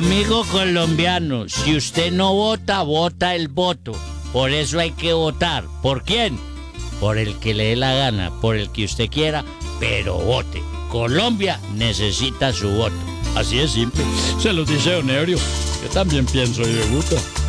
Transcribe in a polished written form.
Amigo colombiano, si usted no vota, vota el voto. Por eso hay que votar. ¿Por quién? Por el que le dé la gana, por el que usted quiera, pero vote. Colombia necesita su voto. Así es simple. Se lo dice Don Ebrio. Yo también pienso y me gusta.